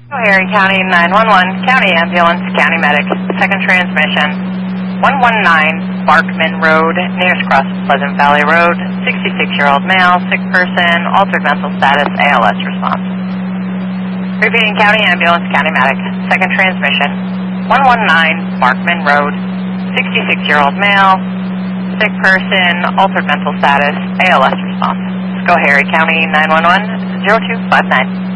Schoharie County 911, County Ambulance, County Medic, second transmission, 119 Barkman Road, nearest cross Pleasant Valley Road, 66-year-old male, sick person, altered mental status, ALS response. Repeating County Ambulance, County Medic, second transmission, 119 Barkman Road, 66-year-old male, sick person, altered mental status, ALS response. Schoharie County 911, 0259.